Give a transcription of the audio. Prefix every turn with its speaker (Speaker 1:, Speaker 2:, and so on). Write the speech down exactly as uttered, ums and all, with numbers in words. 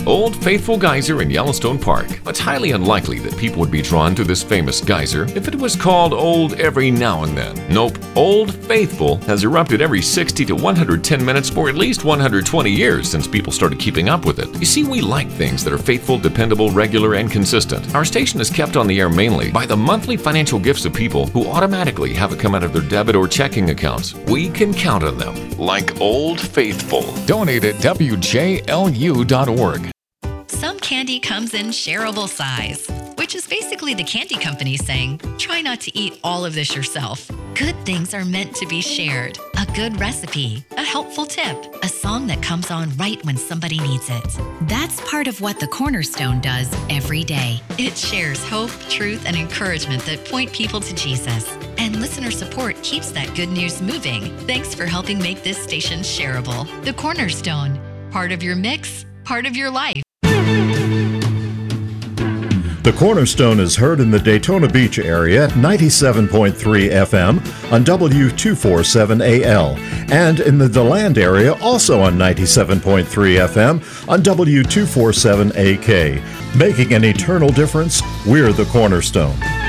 Speaker 1: Old Faithful Geyser in Yellowstone Park. It's highly unlikely that people would be drawn to this famous geyser if it was called Old every now and then. Nope, Old Faithful has erupted every sixty to one hundred ten minutes for at least one hundred twenty years since people started keeping up with it. You see, we like things that are faithful, dependable, regular, and consistent. Our station is kept on the air mainly by the monthly financial gifts of people who automatically have it come out of their debit or checking accounts. We can count on them, like Old Faithful. Donate at W J L U dot org.
Speaker 2: Some candy comes in shareable size, which is basically the candy company saying, try not to eat all of this yourself. Good things are meant to be shared. A good recipe, a helpful tip, a song that comes on right when somebody needs it. That's part of what the Cornerstone does every day. It shares hope, truth, and encouragement that point people to Jesus. And listener support keeps that good news moving. Thanks for helping make this station shareable. The Cornerstone, part of your mix, part of your life.
Speaker 3: The Cornerstone is heard in the Daytona Beach area at ninety-seven point three F M on W two forty-seven A L, and in the DeLand area also on ninety-seven point three F M on W two forty-seven A K. Making an eternal difference, we're the Cornerstone.